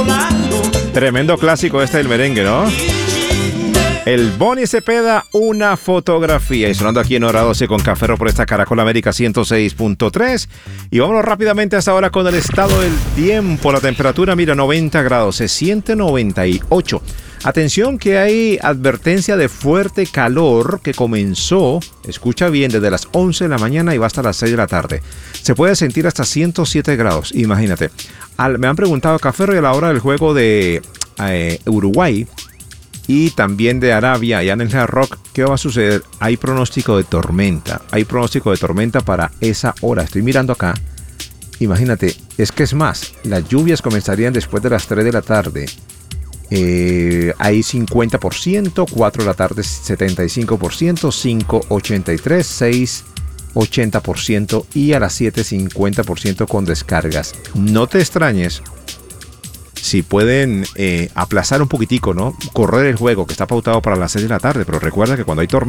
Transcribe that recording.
Tremendo clásico este del merengue, ¿no? El Bonnie Cepeda, una fotografía. Y sonando aquí en Hora 12 con Café por esta Caracol América 106.3. Y vámonos rápidamente hasta ahora con el estado del tiempo. La temperatura, mira, 90 grados. Se siente 98. Atención que hay advertencia de fuerte calor que comenzó, escucha bien, desde las 11 de la mañana y va hasta las 6 de la tarde. Se puede sentir hasta 107 grados, imagínate. Me han preguntado, Café, y a la hora del juego de Uruguay y también de Arabia, allá en el Hard Rock, ¿qué va a suceder? Hay pronóstico de tormenta. Hay pronóstico de tormenta para esa hora. Estoy mirando acá. Imagínate, es más, las lluvias comenzarían después de las 3 de la tarde. Hay 50%, 4 de la tarde 75%, 5 83%, 6 80% y a las 7 50% con descargas. No te extrañes si pueden aplazar un poquitico, ¿no? Correr el juego que está pautado para las 6 de la tarde, pero recuerda que cuando hay tormenta